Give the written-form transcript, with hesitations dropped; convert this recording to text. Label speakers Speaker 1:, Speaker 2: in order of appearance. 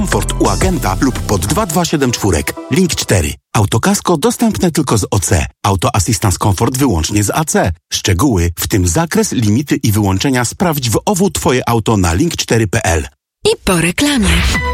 Speaker 1: Komfort u agenta lub pod 2274. Link 4. Autokasko dostępne tylko z OC. Auto Assistance Comfort wyłącznie z AC. Szczegóły, w tym zakres, limity i wyłączenia sprawdź w OWU Twoje auto na link4.pl.
Speaker 2: I po reklamie.